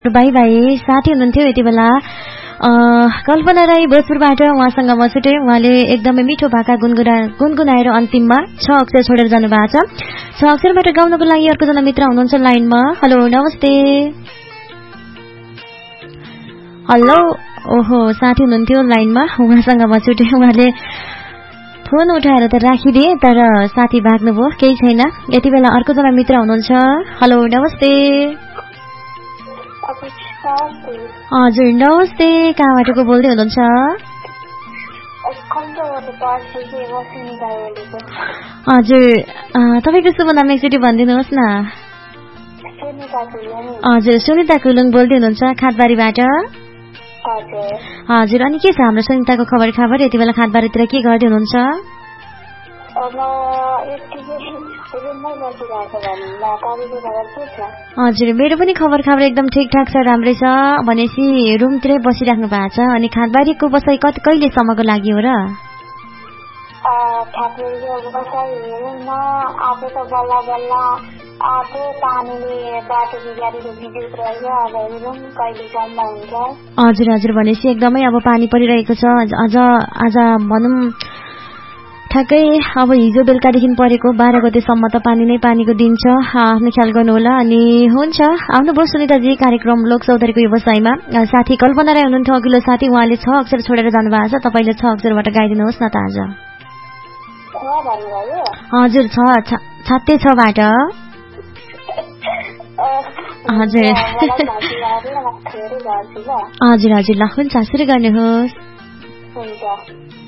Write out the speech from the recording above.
By by साथी हुनुहुन्थ्यो यति बेला कल्पना राई भोजपुरबाट उहाँसँग म छुटेँ। उहाँले एकदमै मिठो भाका गुनगुनाएर अन्तिममा 6 अक्षर छोडेर जानुभएको छ। 6 अक्षरबाट गाउनको लागि अर्कोजना मित्र हुनुहुन्छ लाइनमा। हेलो नमस्ते। हेलो ओहो साथी हुनुहुन्थ्यो लाइनमा, उहाँसँग म छुटेँ। उहाँले फोन उठाएर त राखिदिए तर साथी भाग्नुभयो, केही छैन। यति बेला अर्कोजना मित्र हुनुहुन्छ। हेलो नमस्ते। हजुर नमस्ते, कहाँबाट को बोल्दै हुनुहुन्छ? हजुर तपाईँको शुभ नाम एकचोटि भनिदिनुहोस् न। हजुर सुनिता कुलुङ बोल्दै हुनुहुन्छ खातबारीबाट। हजुर अनि के छ हाम्रो सुनिताको खबर यति बेला खातबारीतिर के गर्दै हुनुहुन्छ? हजुर मेरो पनि खबर एकदम ठिकठाक छ, राम्रै छ। भनेपछि रुमतिरै बसिराख्नु भएको छ। अनि खातबारीको बसाइ कहिलेसम्मको लागि हो र? हजुर हजुर भनेपछि एकदमै अब पानी परिरहेको छ। आज भनौँ ठ्याक्कै अब हिजो बेलुकादेखि परेको 12 गतेसम्म त पानी नै पानीको दिन छ। आफ्नो ख्याल गर्नुहोला। अनि हुन्छ आउनुभयो सुनिताजी कार्यक्रम लोकसौधरीको व्यवसायमा। साथी कल्पना राई हुनुहुन्थ्यो अघिल्लो साथी, उहाँले 6 अक्षर छोडेर जानुभएको छ। तपाईँले 6 अक्षरबाट गाइदिनुहोस् न त आज। हजुर 6 बाट। हजुर हजुर हजुर ल हुन्छ सुरु गर्नुहोस्।